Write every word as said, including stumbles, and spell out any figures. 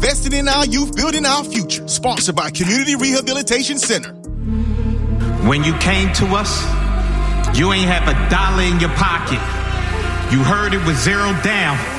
Investing in our youth, building our future. Sponsored by Community Rehabilitation Center. When you came to us, you ain't have a dollar in your pocket. You heard it was zero down.